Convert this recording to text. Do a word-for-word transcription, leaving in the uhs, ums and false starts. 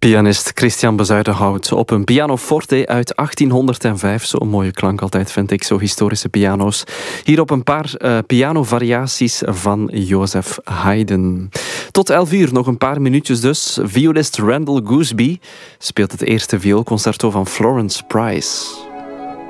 Pianist Christian Bezuidenhout op een pianoforte uit achttienhonderdvijf. Zo'n mooie klank altijd, vind ik, zo historische piano's. Hier op een paar uh, pianovariaties van Joseph Haydn. Tot elf uur, nog een paar minuutjes dus. Violist Randall Gooseby speelt het eerste vioolconcerto van Florence Price.